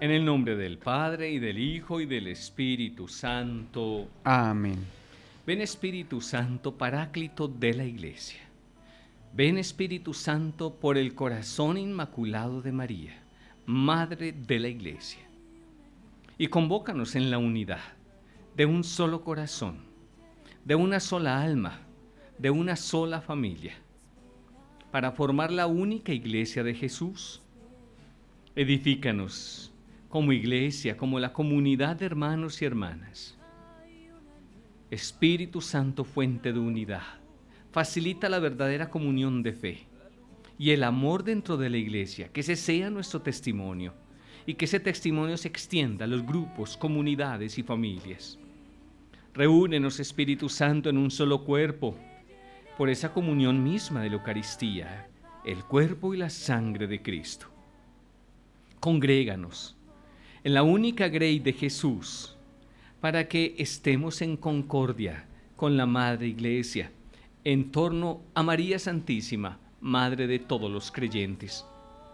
En el nombre del Padre, y del Hijo, y del Espíritu Santo. Amén. Ven Espíritu Santo, Paráclito de la Iglesia. Ven Espíritu Santo por el corazón inmaculado de María, Madre de la Iglesia. Y convócanos en la unidad de un solo corazón, de una sola alma, de una sola familia, para formar la única Iglesia de Jesús. Edifícanos como iglesia, como la comunidad de hermanos y hermanas. Espíritu Santo, fuente de unidad, facilita la verdadera comunión de fe y el amor dentro de la iglesia, que ese sea nuestro testimonio y que ese testimonio se extienda a los grupos, comunidades y familias. Reúnenos, Espíritu Santo, en un solo cuerpo, por esa comunión misma de la Eucaristía, el cuerpo y la sangre de Cristo. Congréganos en la única grey de Jesús, para que estemos en concordia con la Madre Iglesia, en torno a María Santísima, Madre de todos los creyentes.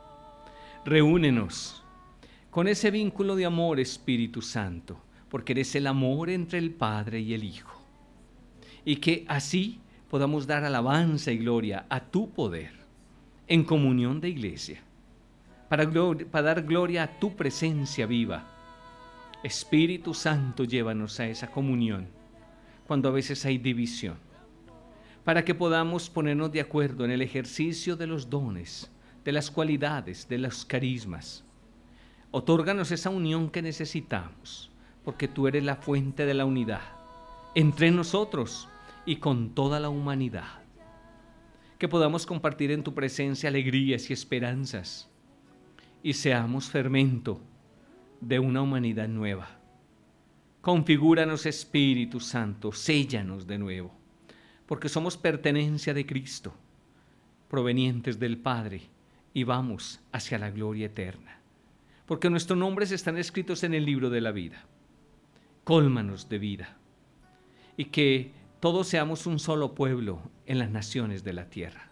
Reúnenos con ese vínculo de amor, Espíritu Santo, porque eres el amor entre el Padre y el Hijo, y que así podamos dar alabanza y gloria a tu poder, en comunión de iglesia, para dar gloria a tu presencia viva. Espíritu Santo, llévanos a esa comunión cuando a veces hay división, para que podamos ponernos de acuerdo en el ejercicio de los dones, de las cualidades, de los carismas. Otórganos esa unión que necesitamos, porque tú eres la fuente de la unidad entre nosotros y con toda la humanidad. Que podamos compartir en tu presencia alegrías y esperanzas, y seamos fermento de una humanidad nueva. Configúranos, Espíritu Santo, séllanos de nuevo, porque somos pertenencia de Cristo, provenientes del Padre, y vamos hacia la gloria eterna, porque nuestros nombres están escritos en el libro de la vida. Cólmanos de vida, y que todos seamos un solo pueblo en las naciones de la tierra.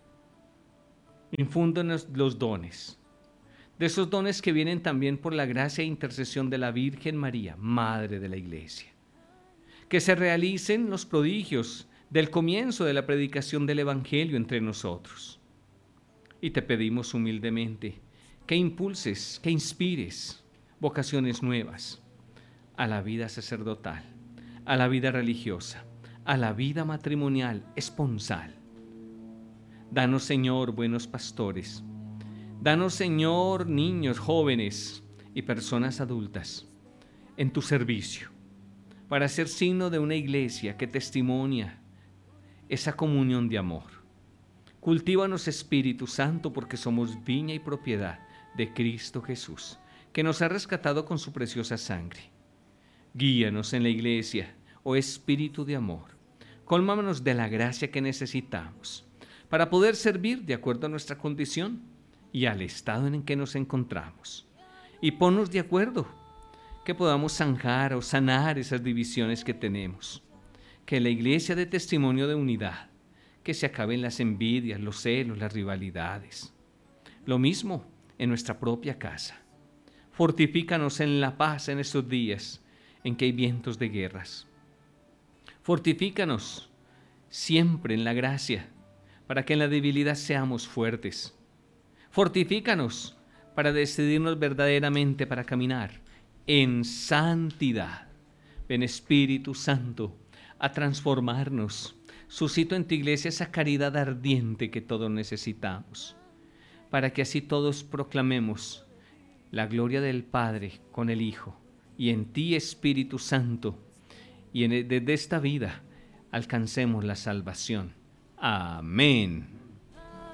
Infúndanos los dones, de esos dones que vienen también por la gracia e intercesión de la Virgen María, Madre de la Iglesia. Que se realicen los prodigios del comienzo de la predicación del Evangelio entre nosotros. Y te pedimos humildemente que impulses, que inspires vocaciones nuevas a la vida sacerdotal, a la vida religiosa, a la vida matrimonial, esponsal. Danos, Señor, buenos pastores. Danos, Señor, niños, jóvenes y personas adultas en tu servicio, para ser signo de una iglesia que testimonia esa comunión de amor. Cultívanos, Espíritu Santo, porque somos viña y propiedad de Cristo Jesús, que nos ha rescatado con su preciosa sangre. Guíanos en la iglesia, oh Espíritu de amor. Cólmanos de la gracia que necesitamos para poder servir de acuerdo a nuestra condición y al estado en el que nos encontramos. Y ponnos de acuerdo, que podamos zanjar o sanar esas divisiones que tenemos. Que la iglesia dé testimonio de unidad, que se acaben las envidias, los celos, las rivalidades. Lo mismo en nuestra propia casa. Fortifícanos en la paz en estos días en que hay vientos de guerras. Fortifícanos siempre en la gracia, para que en la debilidad seamos fuertes. Fortifícanos para decidirnos verdaderamente para caminar en santidad. Ven, Espíritu Santo, a transformarnos. Suscito en tu iglesia esa caridad ardiente que todos necesitamos, para que así todos proclamemos la gloria del Padre con el Hijo, y en ti, Espíritu Santo, y desde esta vida alcancemos la salvación. Amén.